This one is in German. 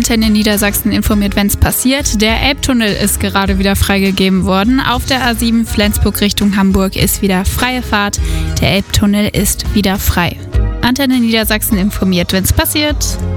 Antenne Niedersachsen informiert, wenn es passiert. Der Elbtunnel ist gerade wieder freigegeben worden. Auf der A7 Flensburg Richtung Hamburg ist wieder freie Fahrt. Der Elbtunnel ist wieder frei. Antenne Niedersachsen informiert, wenn es passiert.